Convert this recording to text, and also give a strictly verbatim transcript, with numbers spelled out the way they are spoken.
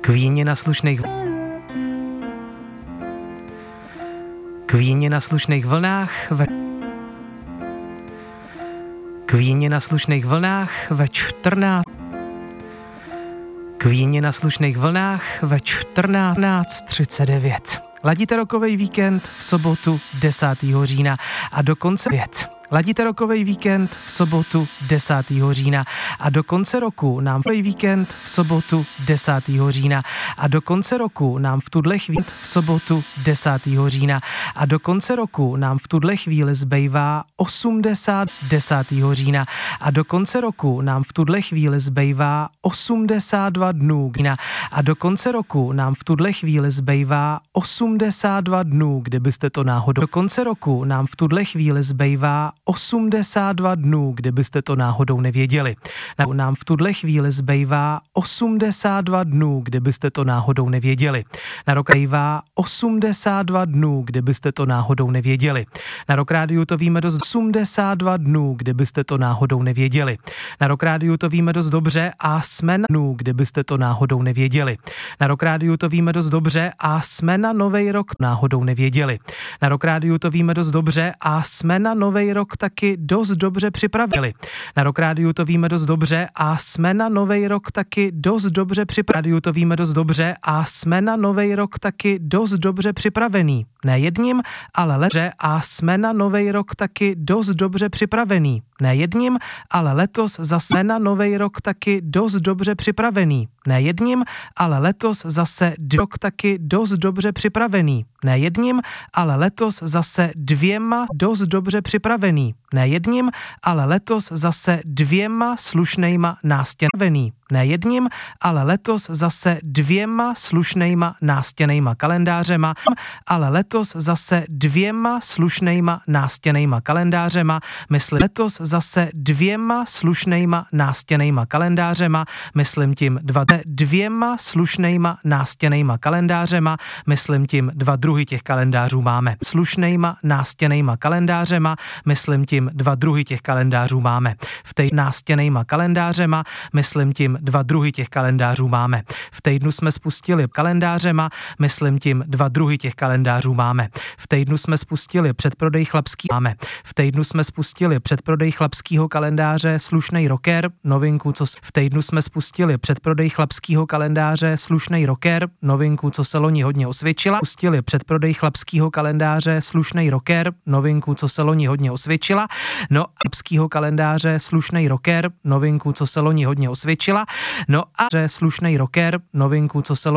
Kvíně na slušných Kvíně na slušných vlnách ve Kvíně na slušných vlnách ve čtrnáct Kvíně na slušných vlnách ve čtrnáct třicet devět. Ladíte rokovej víkend v sobotu desátého října a do konce věc. Ladíte rokovej víkend v sobotu desátého října a do konce roku nám v víkend v sobotu desátého října a do konce roku nám v tuhle chvíli v sobotu desátého října a do konce roku nám v tuhle chvíli zbývá osmdesát desátého října a do konce roku nám v tuhle chvíli zbývá osmdesát dva dnů a do konce roku nám v tuhle chvíli zbývá osmdesát dva dnů, kdybyste to náhodou. Do konce roku nám v tuhle chvíli zbývá osmdesát dva dnů, kdybyste to náhodou nevěděli. Nám v tuhle chvíli zbývá osmdesát dva dnů, kdybyste to náhodou nevěděli. Na rok zbývá osmdesát dva dnů, kdybyste to náhodou nevěděli. Na Rock Rádiu to víme dost osmdesát dva dnů, kdybyste to náhodou nevěděli. Na Rock Rádiu to víme dost dobře a jsme na dnů, kdybyste to náhodou nevěděli. Na Rock Rádiu to víme dost dobře a jsme na novej rok náhodou nevěděli. Na Rock Rádiu to víme dost dobře a jsme na novej rok taky dost dobře připravili. Na Rock Rádiu to víme dost dobře a jsme na novej rok taky dost dobře připravili. To víme dost dobře a jsme na novej rok taky dost dobře připravený. Ne jedním, ale letos a jsme na novej rok taky dost dobře připravený. Ne jedním, ale letos zase na novej rok taky dost dobře připravený. Ne jedním, ale letos zase rok taky dost dobře připravený. Ne jedním, ale letos zase dvěma dost dobře připravený. Ne jedním, ale letos zase dvěma slušnejma nástěnvený. Ne jedním, ale letos zase dvěma slušnejma nástěnejma kalendářema, ale letos zase dvěma slušnejma nástěnejma kalendářema, myslím letos zase dvěma slušnejma nástěnejma kalendářema, myslím tím dva dvěma slušnejma nástěnejma kalendářema, myslím tím dva druhy těch kalendářů máme. Slušnejma nástěnejma kalendářema, myslím tím dva druhy těch kalendářů máme. V té nástěnejma kalendářema, myslím tím dva druhy těch kalendářů máme. V týdnu jsme spustili kalendářema, myslím tím dva druhy těch kalendářů máme. V týdnu jsme spustili předprodej chlapský máme. V týdnu jsme spustili předprodej chlapského kalendáře Slušnej rocker, novinku, co v týdnu jsme spustili předprodej chlapského kalendáře Slušnej rocker, novinku, co se loni hodně osvědčila. Spustili předprodej chlapského kalendáře Slušnej rocker, novinku, co se loni hodně osvědčila. No chlapského kalendáře Slušnej rocker, novinku, co se loni hodně osvědčila. No a slušnej rocker, novinku, co se